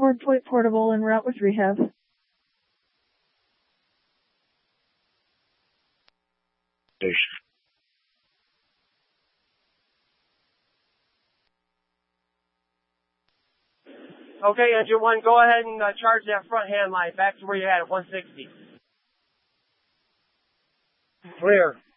Ford Point Portable en route with rehab. Okay, Engine 1, go ahead and charge that front hand light back to where you had at 160. Clear.